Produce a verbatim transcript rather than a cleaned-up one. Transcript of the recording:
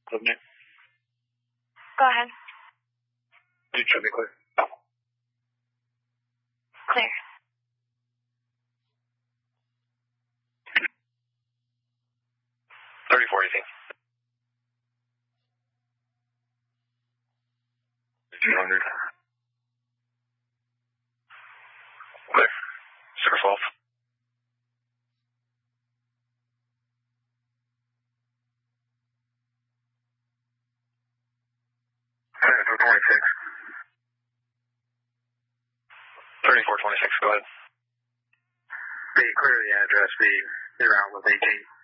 Listening. Go ahead. You should be clear. Clear. thirty-four eighteen. two hundred. Clear. Six twelve. twenty-six. thirty-four twenty-six, go ahead. Be clear the address, be around with eighteen.